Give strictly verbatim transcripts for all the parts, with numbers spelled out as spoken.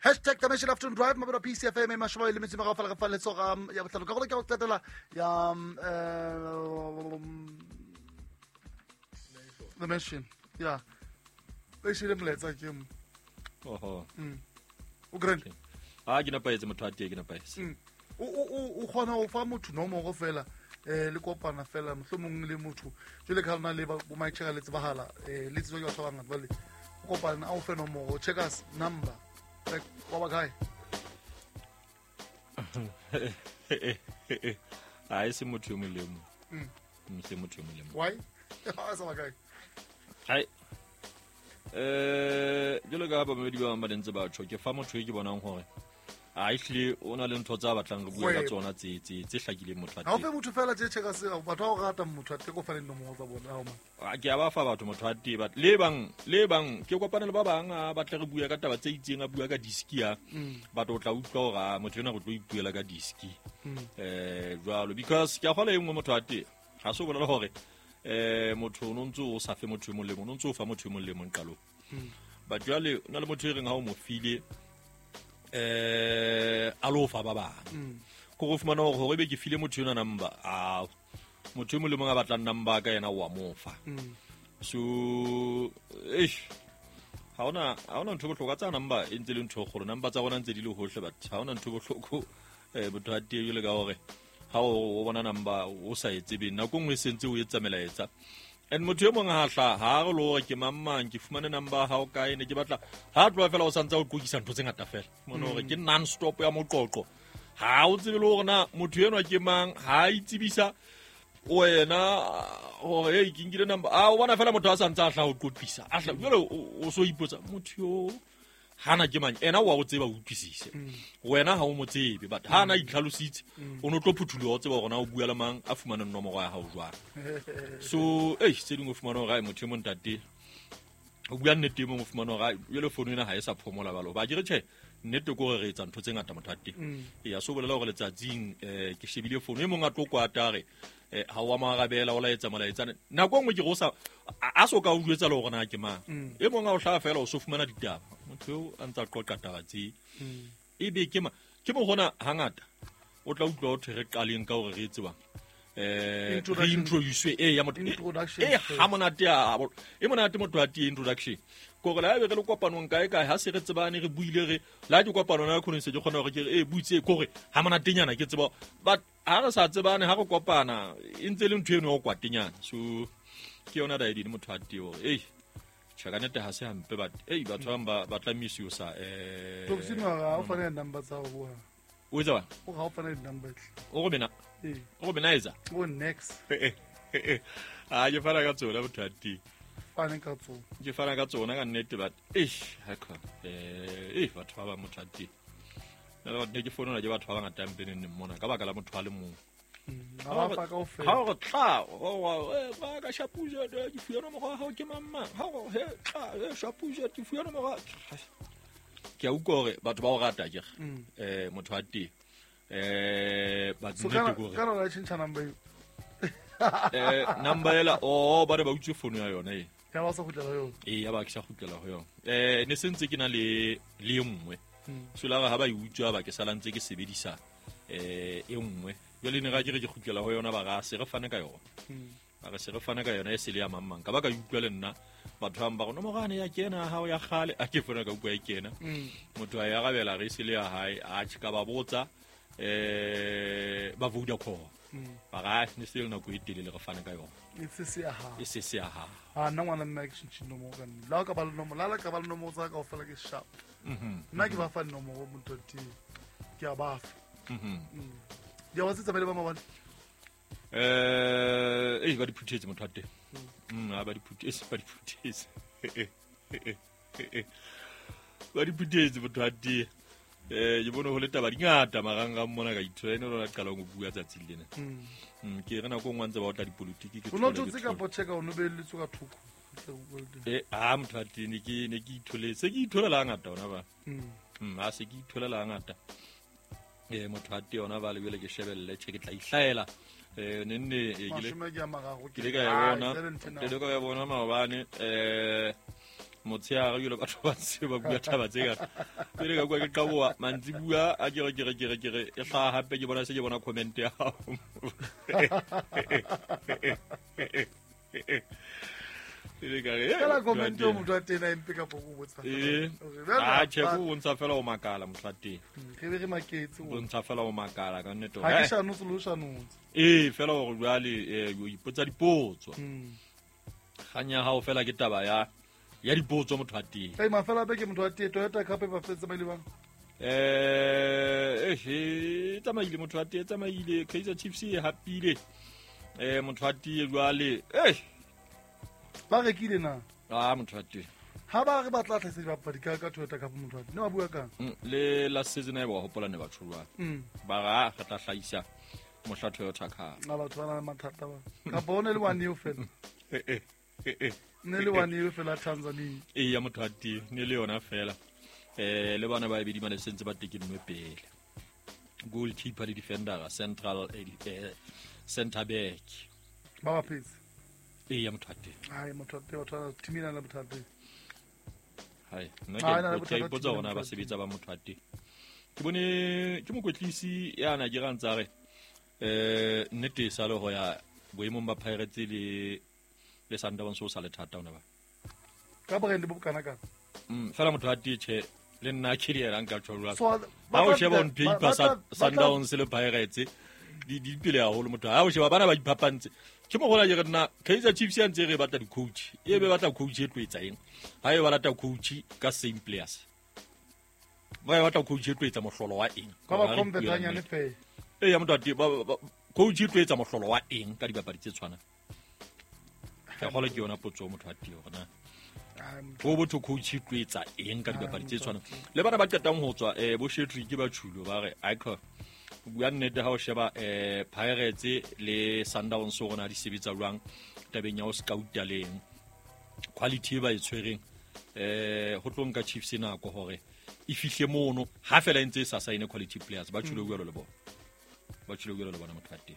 hashtag Dimension Afternoon Drive mabelo P C F M mashwa ile metsi magafa le gafa le tsoga ya botlalo ka gore ke go tsetela ya Dimension ya e shile mletsa ke mo oho mm o grand a ke na paetse motho a tie ke na paetse o o o khona o fa motho no mo go fela eh le kopana fela mohlomong le motho jole ka rena le bo ma tshega le tsebahala eh le tso ke batho ba ngata ba le kopana a o fe no mo check us number like wa ba kai a ese motho yo molemo mm se motho yo molemo why a sa ba kai hai eh jole ka ba medi ba ba dentse ba tsho ke fa motho ke bonang hore a ihle o na le ntho tsa batlang re bua ka tsona tse tse tse hlakileng motho a teng ha o fe motho fela tse check us batho a go rata motho a teko fane no mo tsa bona ha o ma a ke a ba fa batho motho a tie ba le bang le bang ke kopana le ba bang a batla re bua ka taba tse itseng a bua ka diski ya batho o tla utlwa hore motho ena go tlo ipuela ka diski eh jwalo because ke a gola engwe motho a tie ga se bona le hore eh motho no ntse o sa fe motho mo le mo no ntse o fa motho mo le mo nqalo ba jwale na le motho e reng ha o mo file eh alofa ba ba go go fumana gore be ke file motho yona number a motho mo le mo ga batla number ka yena wa mofa so eh ha ona ha ona ntho botlhoka tsa number e ntse le ntho gore number tsa bona ntse di le hohle but ha ona ntho botlhoko eh botho a tie le ka gore ha o bona number o sa etse be nako ngwe sentse o etsa melaetsa and motho yo mong ha hla ha re lo ke mamang ke fumane number ha o kae ne ke batla ha tloa fela o santsa o qokisa ntho tse ngata fela mona hore ke non stop ya moqoqo ha o tsebe le hore na motho yenwa ke mang ha itsibisa wena hore hey ke ngile number a o bona fela motho a santsa a hla o qokisa a hla jole o so ipotsa motho yo hana ke mang ena wa go tseba o utlwisise wena ha o mo tsebe but hana itlhalositse o no tlo phuthulo o tseba gona o bua le mang a fumana nomoro ya hao jwa so eh se dingwe fumana ga motho mo ntate o bua nnete mo fumana ga yele phone ena ha e sa phomola balo ba dire tshe nnete go re etsa ntho tse ngata motho a teng ya so bolela go letsatsing eh ke shebile phone e mong a tlo kwatare eh ha wa magabela o la etsa molaetsana nako ngwe ke go sa a so ka o jwetsa le gona ke mang e mong a o hla fela o so fumana ditaba motho yo a ntsa qoqa taba tse e be ke ma ke mo gona hangata o tla utlwa o thege qaleng ka gore re etsebang eh introduce e ya motho e ha monate a e monate motho a tie introduction go re la be re le kopanong kae kae ha se re tsebane re buile re la di kopano na khone se ke gona gore ke e butse go re ha monatenyana ke tseba but ha re sa tsebane ha go kopana e ntse le ntho eno go kwatenyana so ke yona da edile motho a tie o eh chakanete ha se hampe but eh batho ba ba tlamisi o sa eh toksino ga o fane number tsa go bua o etsa o ga o fane number o go bena eh o go bena etsa o next eh eh a je fara ka tsona motho a tie fane ka tsona ke fara ka tsona ka nnete but eh ha ka eh eh batho ba ba motho a tie la ba ke fono la je batho ba ngata mpene nne mona ka baka la motho a le mong ha fa ka o fe ha go tla o ba ka shapuja de ke fiona mo ga ke mamma ha go he tla e shapuja ke fiona mo ga ke a ukore batho ba o rata ke eh motho a tie eh ba nnete go re ka ra tshintsa number eh number ela o ba re ba utse fono ya yona e ya ba sa khutela yo e ya ba ke sa khutela ho yona eh ne sentse ke na le le nngwe so la ga ba e utswa ba ke salantse ke sebedisa eh e nngwe yo le ne ga dire ke khutlela ho yona ba ga se re fane ka yona ba ga se re fane ka yona e se le ya mamang ka ba ka utlwa le nna batho ba mbagona mo gane ya kena ha o ya khale a ke fona ka utlwa e kena motho a ya gabela re se le ya hae a tshika ba botsa eh ba vuda kho ba ga ne se le na go itile re fane ka yona e se se ya ha e se se ya ha ha nna ngwana nna action chino mo ka la ka ba le nomo la la ka ba le nomo tsa ka o fela ke sharp nna ke ba fa nomo go motho ti ke a ba fa ya wa se tsamele ba mabane eh eh ba di phutetse motho a teng mm ba di phutetse ba di phutetse ba di phutetse motho a teng eh je bona ho le taba dingata maranga mona ka ithola ene rona qala go bua tsa tsilena mm ke rena go ngwantsha ba o tla dipolitiki ke bona tse ka potcheka o no be le tsoka thuko eh a motho a teng ke ne ke ithole se ke ithola la ngata ona ba mm a se ke ithola la ngata eh motho a teng ona ba le bele ke shebelle che ke tla ihlaela eh nenne e ke le ke le ka ya bona ke le ka ya bona maobane eh motshehare jole batho ba ntse ba bua taba tse ka pele ka kwa ke qaboa mantsi bua a kere kere kere kere e hlaha hape ke bona se ke bona comment ya hao pele ka re kala comment o motho a tena empe ka po go botsa eh a che go ntsa fela o makala motlateng ke be re maketse o ntsa fela o makala ka nneto ha ke shano solution eh fela o jwale eh o ipotsa dipotso ganya ha o fela ke taba ya ya dipotso motho a teng hey mafela be ke motho a teng Toyota Cup ba fetse ba ile bang eh eh tsamaile motho a teng tsamaile Kaizer Chiefs e hapile eh motho a teng jwale eh ba rekile na ah motho a teng ha ba re batla tlhase di bapadi ka ka Toyota Cup motho a teng ne wa bua kang le la season e ba hopola ne ba tshulwa ba ga ga tla hlaisa mohla Toyota Cup na batho ba na mathata ba ka bone le one year fela eh eh ne le one year fela Tanzania eh ya motho a teng ne le yona fela eh le bana ba e bidima le sentse ba tekinwe pele goalkeeper le defender central eh, center back ba ba phetse eh ya motho a teng ai motho a teng batho timina la motho a teng hai nna ke ke ipotsa ona ba sebetsa ba motho a teng ke bone ke mokwetlisi yana ke gantsa re eh nnete sa le go ya boemong ba Pirates le le Sundowns so sa le thata ona ba ka brand bo kana ka mm fela motho a titse le nna ke di rang ka tshwarwa so ba o sheba on paper sa Sundowns le Pirates di di pele a holo motho a o sheba bana ba dipapantse ke mo gola je rena Kaizer Chiefs ya ntse re batla di coach e be batla coach e twetsa eng ha e batla coach ka same players ba e batla coach e twetsa mohlolo wa eng ka ba kompetanya ne fe e ya motho a ba coach e twetsa mohlolo wa eng ka dibapadi tse tshwana ka gola ke yona potso motho a tio gona go botho coach e twetsa eng ka dibapadi tse tshwana le bana ba qetang ho tswa eh bo Shetri ke ba tshulo ba re icon bua nnete ha o sheba eh Pirates le Sundowns o gona di sebetsa jwang tabeng ya o scout ya leng quality ba e tshwereng eh ho tlong ka Chiefs na go hore e fihle mono ha fela ntse sa sign quality players ba tshilo go le bona ba tshilo go le bona mothate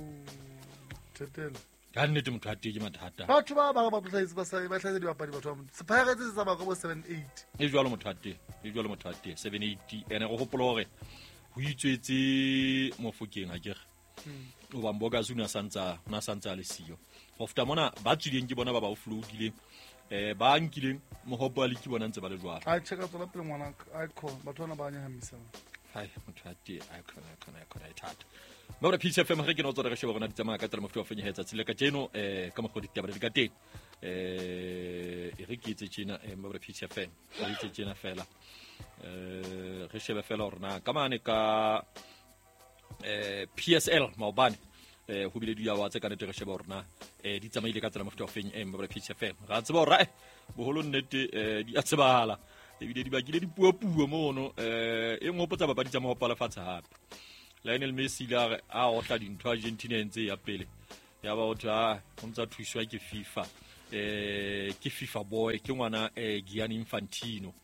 tetela ka nnete mothate ke mathata batho ba ba ba tlhaise ba sa ba tlhaise di bapadi batho ba Pirates sa ba go seven eight e jwalo mothate e jwalo mothate seven eight ene go hopola hore ho itswetse mofokeng a kere o ba mboka zuna santsa na santsa le siyo ofta mona ba tsileng ke bona ba ba o floodileng eh ba nkileng mohopo a le ke bona ntse ba le jwalo a cheka tsola pele ngwana icon batho bana ba nya hamisa hai mothate icon icon icon ai thata ba re P C F M re ke no tsore re sheba bona ditsamaya ka tsela mofto wa fenyehetsa tsile ka tseno eh ka mogodi taba di ka teng eh e re ke itse tsena e ba re P C F M re itse tsena fela eh re shebe fela rona ka mane ka eh P S L maobane eh ho bile dia wa tse ka nete re shebe rona eh di tsamaile ka tsela mofto wa fenye em ba re P C F M ra tseba ra boholo nnete eh di a tsebahala e bile di bakile dipuo puo mono eh e ngopotsa ba ba di tsa mo pala fatsha hape Lionel Messi la a otla dintho Argentina ntse ya pele ya ba o tla o ntsa thuswa ke FIFA eh ke FIFA boy ke ngwana eh Gianni Infantino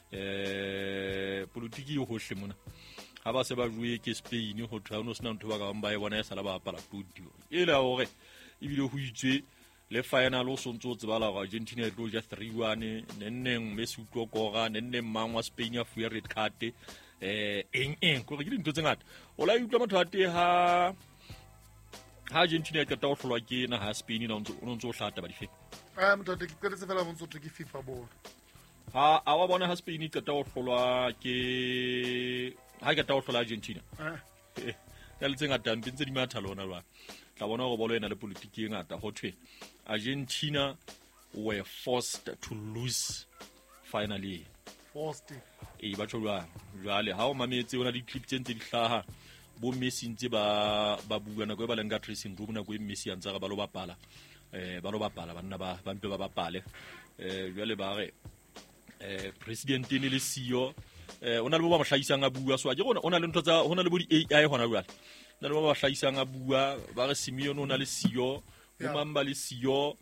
eh politiki ho hle mona ha ba se ba jwe ke Spain ho tla no sna ntho ba ka ba e bona e sala ba pala tudio e la hore e bile ho itswe le final o sontso tsebala ga Argentina e tlo ja three one nenneng Messi utlo kora nenneng mangwa Spain ya fuya red card eh eng eng go re ke dintho tse ngata o la utlwa motho a te ha ha Argentina ka tawo hlwa ke na ha Spain na ntse o ntse o hlata ba di fe a motho te ke se fela montso ke FIFA bo ha a wa bona ha Spain ka tawo hlwa ke ha ka tawo hlwa Argentina eh ya le tsenga tang ntse di matha lona lwa tla bona go bolo ena le politiki e ngata go thwe Argentina were forced to lose finally forced e ba tsholwa jwale ha o mametse ona di clip tse ntse di hlaha bo Messi ntse ba ba bua na go ba lenga dressing room na go Messi a ntse ga ba lo bapala eh ba lo bapala banna ba ba mpe ba bapale eh jwale ba re eh president ne le siyo eh ona le bo ba mohlaisang a bua so a ke gona ona le ntho tsa hona le bo di A I hona jwale na le ba ba hlaisang a bua ba re Simeon ona le siyo o mamba le siyo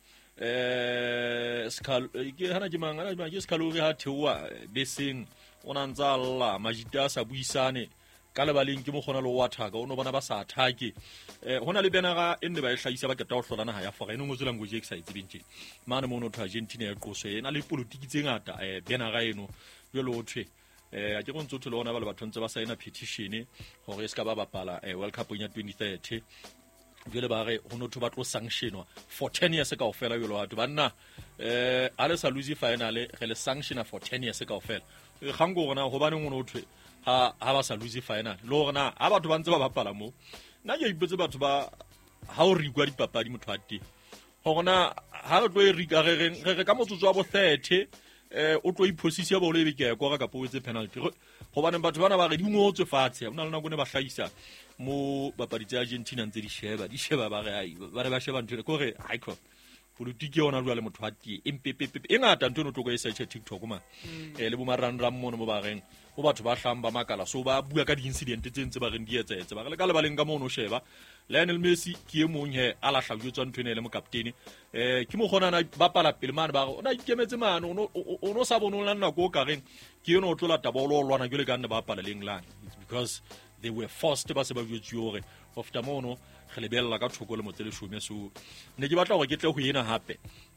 eh skal ke hana ke manga na ke skalori ha thewa beseng ona ntsa alla majita sa buisane ka lebaleng ke mo gona le wa thaka o no bona ba sa attack eh hona le benara enne ba e hlahisa ba keta go hlola naha ya fora eno ngotse language e excites bentse mane mo no Argentina ya qoswe ena le politiki tse ngata eh benara eno yo lo thwe eh a ke go ntse le ona ba le batho ntse ba saena petition hore e ska ba bapala eh World Cup ya twenty thirty jele ba re ho no ba tlo sanctionwa for ten years ka ofela yo lo batho banna eh a le sa lose final re le sanctiona for ten years ka ofela ga ngo gona go bane ngono thwe ha ha ba sa lose final lo gona ha batho ba ntse ba bapala mo na ke ipetse batho ba ha o rigwa dipapadi motho a teng gona ha re tlo e riga re re ka motsotso wa bo thirty eh o tlo iposisi ya bo le beke go ga ka poetse penalty go bana batho bana ba re di ngotswe fatshe ona le nako ne ba hlahisa mo bapadi tsa Argentina ntse di sheba di sheba ba re ai ba re ba sheba ntwe go re haiko politiki ona jwa le motho a tie empepepe e ngata ntwe no tlo go e search TikTok ma eh le bo marang ram mono mo ba reng o batho ba hlamba makala so ba bua ka di incident tse ntse ba reng di etsa etsa ba re le ka le baleng ka mono sheba Lionel Messi ke e mong he ala hlajetswa ntwene le mo kapteni eh ke mo gona na ba pala pele mane ba ona ikemetse mane ono ono sa bono la nna go ka reng ke yeno o tlola tabolo lwana jole ka nne ba pala le England because they were forced ba se ba jwetsure ofta mono re lebella ka thoko le motsele shume so ne ke batla gore ke tle go yena hape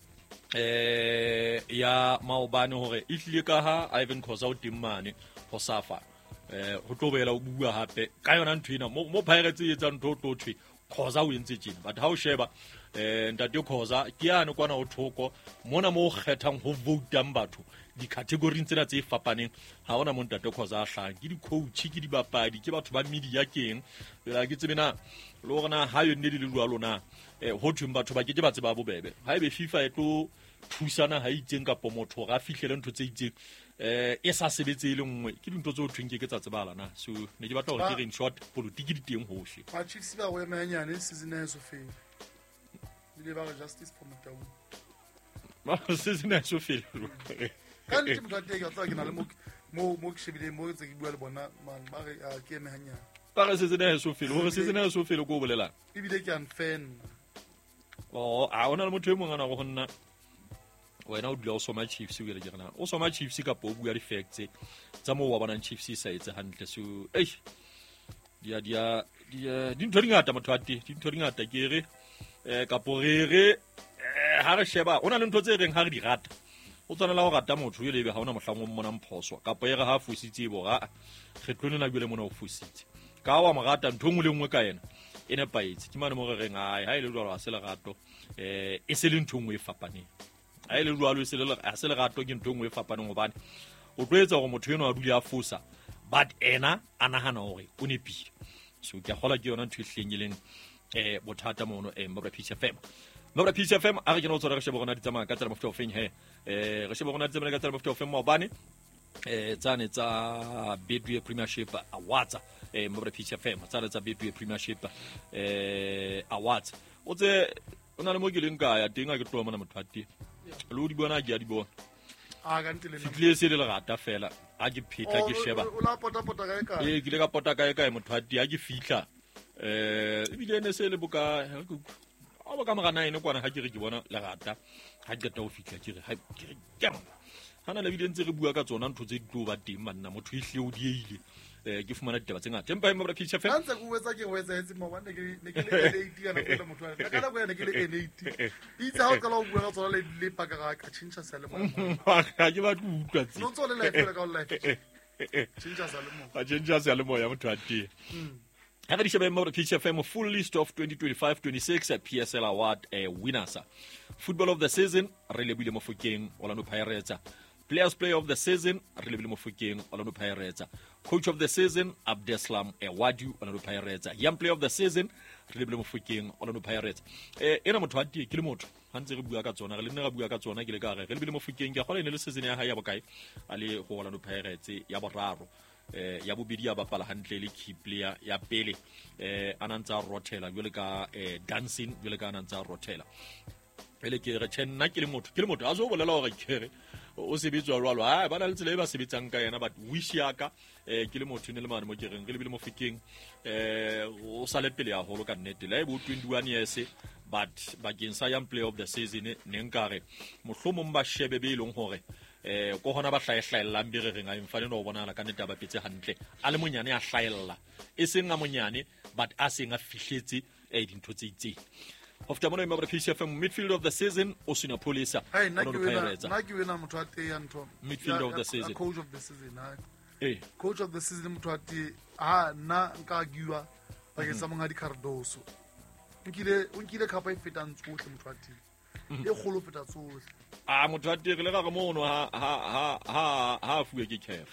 eh ya maobane hore e tlile ka ha Ivan Khoza o timmane ho safa eh ho tlobela o bua hape ka yona nthwena mo Pirates e etsa ntho tlo thwe Khoza o entse tjena but ha o sheba eh ntate Khoza ke yana kwana o thoko mona mo kgethang ho voteang batho di category tsena tse fapaneng ha ona mo ntate Khoza a hlang ke di coach ke di bapadi ke batho ba media keng la ke tsebena le gona ha yo nne di le lwa lona eh ho thweng batho ba ke ke ba tseba bobebe ha ebe FIFA e tlo thusana ha itseng ka pomotho ga fihlele ntho tse itseng eh e sa sebetse ile nngwe ke dintho tse o thweng ke ke tsa tsebala na so ne ke batla gore ke re in short politiki di teng hohle ba Chiefs ba go emanyane season e so fela ile ba justice for Mataung ba season e so fela ka ntse motho a teng ga tsaka na le mo mo mo ke shebile mo tse ke bua le bona man ba re a ke emanyane ba re season e so fela hore season e so fela go bolela e bile ke an fan oh a ona le motho e mongana go nna wena o dula o soma Chiefs o ile gena o soma Chiefs ka po bua di facts tsa mo wa bona Chiefs sa etse hantle so eh dia dia dia di ntho ngata motho a te di ntho ngata ke re eh ka po re re ha re sheba ona le ntho tse reng ha re di rata o tsana la go rata motho yo lebe ha ona mohlango mmona mphoswa ka po e re ha fusitse bo ga re tlone na bile mona o fusitse ka wa mo rata ntho ngwe le ngwe ka yena ene paitse ke mane mo re reng ai ha ile jwalo a se le rato eh e se le ntho ngwe e fapaneng a ile jwalo se le a se le gato ke ntho ngwe e fapaneng gobane o tloetsa go motho eno a dule a fosa but ena a nagana gore o nepile so ke gola ke yona ntho e hlengileng eh bothata mono e Mabra P C F M Mabra P C F M a re ke no tsora re shebe gona di tsamaya ka tsela mofto ofeng he eh re shebe gona di tsamaya ka tsela mofto ofeng maobane eh tsane tsa Betway Premiership Awards eh Mabra P C F M tsane tsa Betway Premiership eh Awards o tse ona le mo ke leng ka ya teng a ke tlo mona motho a teng lo di bona ke a di bona a ga ntile le fitlile se le rata fela a ke pheta ke sheba o la pota pota ka ka e ke le ka pota ka ka motho a teng a ke fitla eh e bile ne se le boka a ba ka magana ene kwana ha ke re ke bona le rata ha ke ta o fitla ke re ha ke re kem hana le bile ntse re bua ka tsona ntho tse di tlo ba teng manna motho e hle o dieile eh ke fumana ditaba tse ngata empa Mabra P C F M ntse go wetsa ke wetsa etse mo bana ke ne ke le eighty kana fela motho a ka la go ne ke le eighty itse ha o tsala o bua ka tsona le le paka ga ka chincha sa le mo ga ke ba utlwa tse no tsole life ka life chincha sa le mo a chincha sa le mo ya motho a teng ha re di shebe Mabra P C F M full list of twenty twenty-five twenty-six P S L award eh, winners football of the season re lebile mo Fokeng Orlando Pirates players player of the season re lebile mo Fokeng Orlando Pirates coach of the season Abdeslam Ewadu Orlando Pirates young player of the season re lebile mo Fokeng Orlando Pirates eh ena motho a tie ke le motho ha ntse re bua ka tsona re le nne re bua ka tsona ke le ka re re lebile mo Fokeng ke gola ene le season ya ha ya bokae a le go Orlando Pirates ya boraro eh ya bobedi ya bapala hantle le key player ya pele eh anantsa rotela jole ka eh dancing jole ka anantsa rotela pele ke re tshena ke le motho ke le motho a zo bolela gore ke re o sebetswa jwalo ha bana le tsela e ba sebetsang ka yena but wish ya ka eh ke le motho ne le mane mo ke reng re le bile mo Fokeng eh o sa le pele ya holo ka nnete la e bo twenty-one years but bakeng sa young player of the season ne nkare mohlomong ba shebe be ileng hore eh ko hona ba hlaehlaelang be re reng a imfane no bonala ka neta ba petse hantle a le monyane a hlaella e seng a monyane but a seng a fihletse eh dintho tse itseng of the money member P C F M midfield of the season Osina Polisa hey naki wena naki wena motho a te ya ntho midfield of the season coach of the season ha eh coach of the season motho a te ha na nka giwa ba ke sa monga di Cardoso nkile nkile khapa e fetang tsohle motho a te e kholo feta tsohle a motho a te re le ga go mono ha ha ha ha fuwe ke chef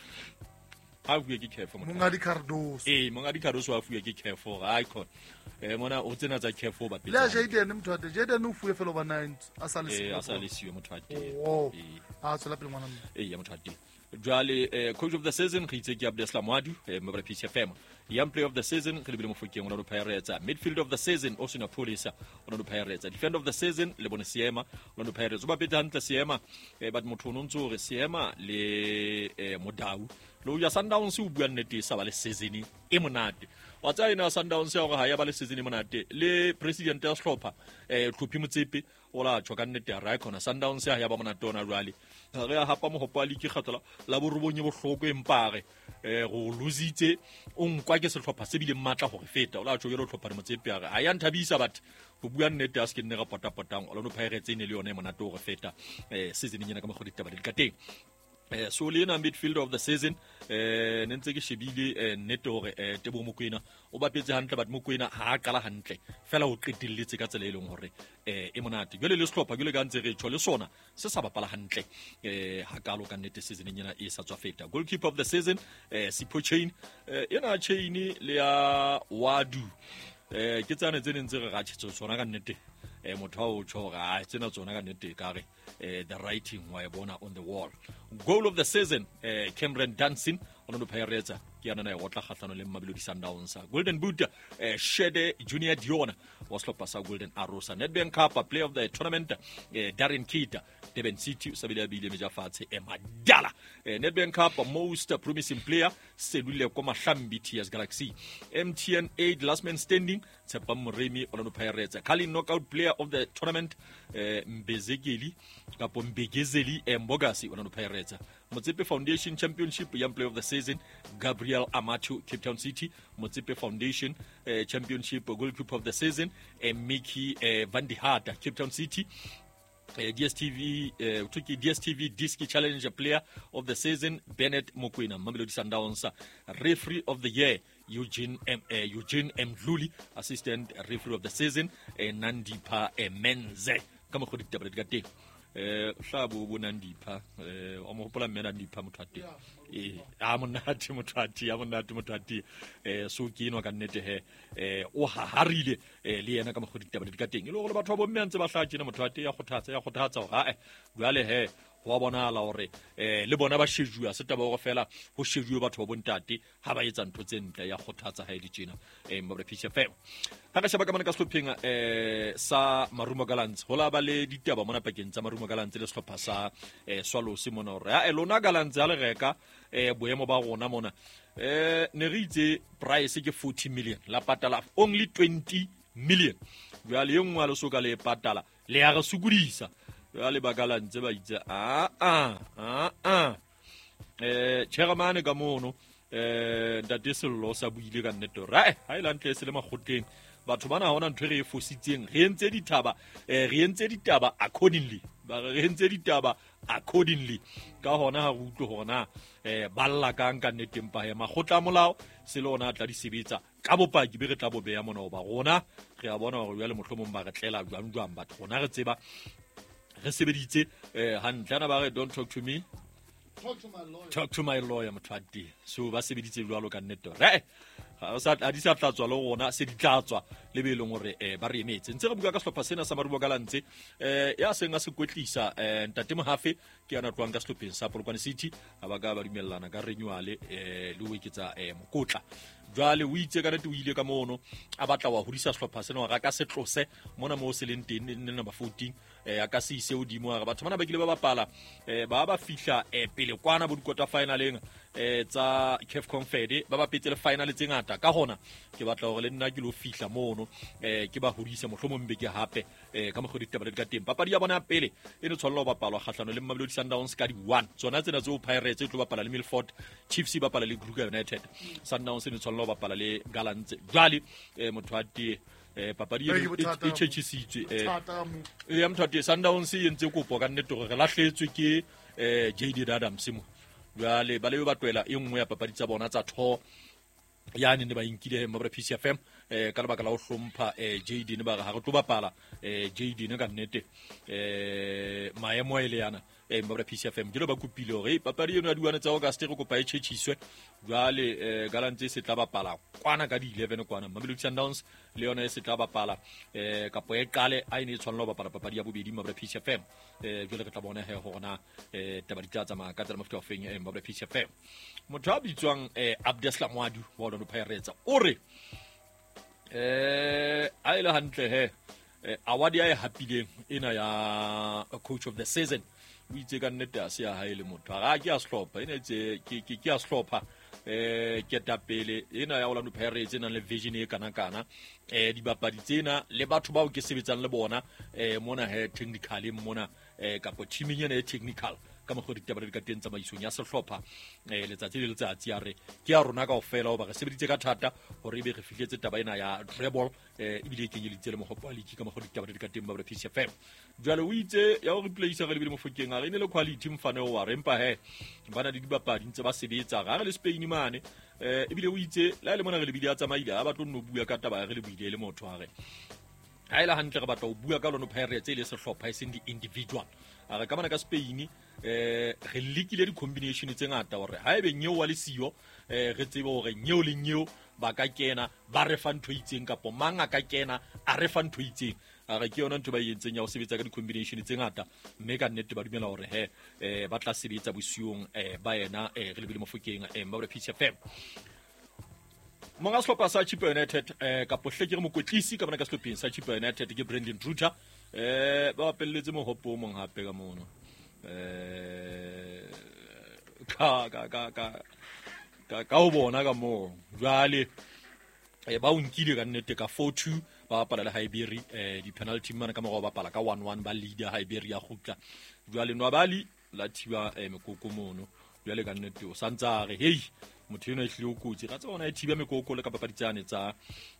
ha fuwe ke chef monga di Cardoso eh monga di Cardoso ha fuwe ke chef for icon eh mona o tsena tsa chef ba pele la Jaden motho a te Jaden o fuwe felo ba nine a sa le eh a sa le siyo motho a te oh a tsela pele mona eh ya motho a te jwale eh, coach of the season re itse ke Abdeslam Wadu eh, mabra P C F M young player of the season re lebile mofokeng ona do Pirates midfield of the season Osina Polisa ona do Pirates defender of the season le bone Siema ona do Pirates ba beta hantle Siema eh, but motho no ntso re Siema le eh, Modau lo ya Sundowns o bua nnete sa ba le season e monate wa tsa ina Sundowns ya go ha ya ba le season e monate le president ya Slopha eh Tlhophi Motsepe ola tswa ka nnete ya Raikona Sundowns ya ya ba monate ona rally re a hapa mo hopa liki kgatla la borobonye bohloko empare eh go lositse o nkwa ke Sehlopha se bile matla go feta ola tswa ke lo tlhopha Motsepe ya ga ya nthabisa but go bua nnete a se ke nne ga potapotang ola no Pirates ine le yone monate go feta eh season nyana ka mo godita ba le ka teng eh so le na midfielder of the season eh nentse ke shebile eh nnete hore eh Tebo Mokoena o bapetse hantle but Mokoena ha a qala hantle fela o qetelletse ka tsela e leng hore eh e monate gele le Sehlopha gele ga ntse re tsho le sona se sa bapala hantle eh ha kalo ka nnete season nyana e sa tswa feta goalkeeper of the season eh Sipho Chain eh ena Chain le ya Wadu eh ke tsane tse ntse re ga tshitso tsona ka nnete eh motho o tsho ga tsena tsona ka nnete ka re eh the writing wa e bona on the wall goal of the season eh Cameron Dancing ona do Pirates ke yana na e gotla kgatlano le Mamelodi Sundowns golden boot eh Shede Junior Diona was Sehlopha sa Golden Arrows Nedbank Cup player of the tournament eh Darren Kita Durban City sabile bile meja fatshe e madala eh Nedbank Cup most promising player selule ko mahlambi T S Galaxy M T N eight last man standing Tshepa Moremi ona do Pirates Kali knockout player of the tournament eh Mbezekeli kapo Mbegezeli Mbogasi ona do Pirates Motsepe Foundation Championship young player of the season Gabriel Amatu Cape Town City Motsepe Foundation uh, Championship goalkeeper of the season uh, Mickey uh, Van de Hart Cape Town City uh, D S T V uh, Tuki D S T V Disc Challenge player of the season Bennett Mokoena Mamelodi Sundowns referee of the year Eugene M uh, Eugene M Luli assistant referee of the season uh, Nandipa uh, Menze kama go ditaba di ka teng eh hlabo bonandipha eh o mo hopola mmena ndipha mothate eh a monate mothate a monate mothate eh so ke eno ka nnete he eh o ha harile eh le yena ka mo goditaba di ka teng e le go le batho ba bomme ntse ba hla tsena mothate ya khothatsa ya khothatsa ga eh jwale he wa bona la hore eh le bona ba shejua se taba go fela ho shejua batho ba bontate ha ba etsa ntho tse ntle ya khothatsa ha di tsena eh mo P C F M ha ka sheba ka mana ka Sehlopheng eh sa Marumo Gallants ho la ba le ditaba mona pakeng tsa Marumo Gallants le Sehlopha sa eh Swallows mona hore ya elona Gallants ya le reka eh boemo ba rona mona eh ne re itse price ke forty million la patala only twenty million jwale ye ngwa le soka le patala le ya re sukudisa ya le bagala ntse ba itse a a a a eh chairman ka mono eh date sello sa buile ka nnete ra ha ila ntle se le magotleng batho bana hona ntwe re e fositseng re entse ditaba eh re entse ditaba accordingly ba re entse ditaba accordingly ka hona ha re utlo hona eh balla ka nka nnete mpa he magotla molao se le ona tla di sebetsa ka bopaki be re tla bo beya mona ba rona re a bona hore ya le mohlomong ba re tlela jwang jwang batho rona re tseba re sebeditse eh hantlana ba re don't talk to me talk to my lawyer talk to my lawyer mothati so ba sebeditse jwalo ka nnete re ha sa a di sa tlatswa le rona se di tlatswa le be leng hore eh ba re emetse ntse re buka ka Sehlopha sena sa Marumo Gallants eh ya senga se kwetlisa eh ntate Mohafe ke yana twang ka Sehlopheng sa Polokwane City aba ka ba dumellana ka renewal eh le o iketsa eh mokotla jwale o itse ka nete o ile ka mono a batla wa hodisa sehlopha sena wa ka se tlose mona mo se leng teng ne number fourteen eh aka se ise odimo ga batho bana ba kile ba bapala eh ba ba fihla eh pele kwana bo di quarter finaleng eh tsa C A F Confed ba ba petse le final tse ngata ka hona ke batla hore le nna ke lo fihla mono eh ke ba hodisa mohlomong be ke hape eh ka mogodi taba le ka teng papadi ya bona ya pele e ne tshwalla ba bapalwa kgahlano le Mamelodi Sundowns ka di one tsona tsena tse o Pirates e tlo bapala le Milford Chiefs ba bapala le Kruger United Sundowns e ne tshwalla ba bapala le Gallants jwale eh motho a tie eh papadi e tshetsitswe eh ya mthate Sundowns e entse kopo ka nnete gore re lahletswe ke eh J D Adams mo jwale ba le ba twela e nngwe ya papadi tsa bona tsa tho ya ne ba inkile Mabra P C F M eh ka lebaka la ho hlompha eh J D ne ba ga re tlo bapala eh J D ne ka nnete eh maemo ile yana eh Mabra P C F M dilo ba kopile hore papadi eno ya diwane tsa August re kopa e tshetshiswe jwale eh Gallants se tla bapala kwana ka di eleven kwana Mamelodi Sundowns le yona e se tla bapala eh kapo e qale a ine tshwanela ho bapala papadi ya bobedi Mabra P C F M eh jwale re tla bona he hona eh tabadi tsa tsama ka tsela mafuta ofeng eh Mabra P C F M motho a bitswang eh Abdeslam Wadu wa Orlando Pirates o re eh a ile hantle he award ya e hapileng ena ya coach of the season o itse ka nnete a se ya haele motho ga ke a sehlopha ene tse ke ke ke a sehlopha eh ke tapele ena ya Orlando Pirates ena le vision e kana kana eh di bapadi tsena le batho bao ke sebetsang le bona eh mona he technically mona eh kapo teaming ena e technical ka mogodi taba le ka teng tsa maisong ya sehlopha eh letsatsi le letsatsi ya re ke a rona ka ofela o ba re sebeditse ka thata hore be re fihletse taba ena ya treble eh ibile ke nyeleditse le mohopo ali ka mogodi taba le ka teng ba P C F M jwale o itse ya go replace ga le bile mo fokeng a re ne le quality mfane o wa rempa he bana di dibapadi ntse ba sebetsa ga re le Spain mane eh ibile o itse la le mona re le bile a tsamaile a batlo nno bua ka taba re le buile le motho a re ha ila hantle re batla o bua ka Orlando Pirates le sehlopha e seng di individual a re ka mana ka Spain eh re likile di combination tse ngata hore ha ebe nyeo wa le siyo eh re tsebe hore nyeo le nyeo ba ka kena ba re fa ntho itseng kapo manga ka kena a re fa ntho itseng a re ke yona ntho ba yentseng ya o sebetsa ka di combination tse ngata mme ka nnete ba dumela hore he eh ba tla sebetsa bosiong eh ba yena eh re le bile mofokeng eh Mabra P C F M monga sehlopha sa Chippa United eh kapo hle ke re mokotlisi ka bona ka sehlopheng sa Chippa United ke Brendan Rutter eh ba bapelletse mo hopo mong hape ka mono eh ka ka ka ka ka ka o bona ka mo jwale e ba unkile ka nnete ka four two ba bapala le Highbury eh di penalty mana ka mo ba bapala ka one one ba leader Highbury ya khutla jwale no bali la thiba eh mekoko mono jwale ka nnete o santsa re hey motho ena e hlile o kutse ga tsona e thiba mekoko le ka papaditsane tsa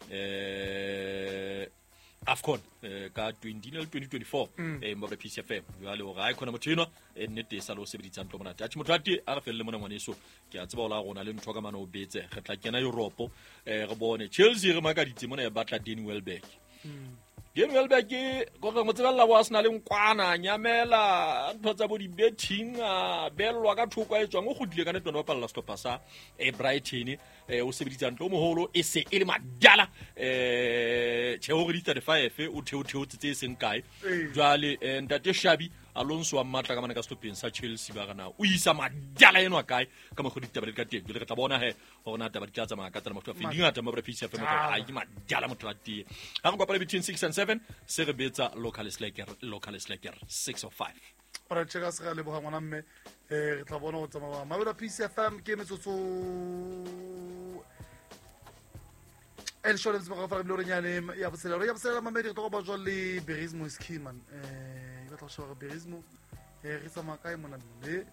eh AFCON eh ka twenty twenty-four eh Mabra P C F M jwale o ga ikona motho eno e nnete sa lo sebeditsa ntlo mona tati motho ati a re felle mona ngwaneso ke a tseba o la gona le ntho ka mana o betse re tla kena Europe eh re bone Chelsea re makaditse mona e batla Danny Welbeck Danny Welbeck go go motsebella wa Arsenal le nkwana nyamela ntho tsa bo di betting a belwa ka thoko a etswang o godile ka netona ba palla stopper sa e Brighton eh o sebeditsa ntlo moholo e se e le madala eh che o re thirty-five o theo theo tse seng kae jwale ntate Shabi Alonso wa matla ka mana ka stopeng sa Chelsea ba kana o isa madala eno kae ka mo goditaba le ka teng le re tla bona he hona taba di tla tsama ka tsela mo tlofa dingata Mabra P C F M ka a ke madala mo trati ha go pala between six and seven se re betsa local slacker local slacker six oh five ora tshega se ga le boga ngwana mme eh re tla bona go tsama Mabra P C F M ke metsotso el shole se ba fa le renyane ya bosela ya bosela mamedi re tlo ba jwa le Berismo Skiman eh ba tla shwa Berismo eh re tsama kae mona le